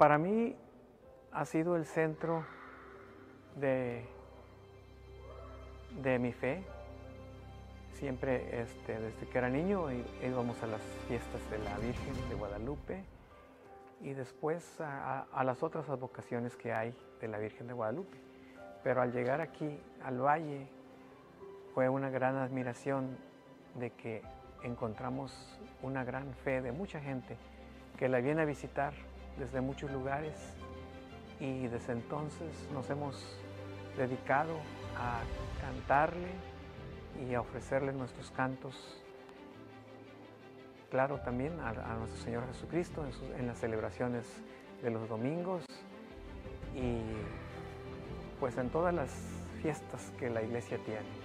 Para mí ha sido el centro de mi fe. Siempre, desde que era niño, íbamos a las fiestas de la Virgen de Guadalupe y después a las otras advocaciones que hay de la Virgen de Guadalupe. Pero al llegar aquí, al valle, fue una gran admiración de que encontramos una gran fe de mucha gente que la viene a visitar desde muchos lugares, y desde entonces nos hemos dedicado a cantarle y a ofrecerle nuestros cantos, claro, también a nuestro Señor Jesucristo en las celebraciones de los domingos y pues en todas las fiestas que la iglesia tiene.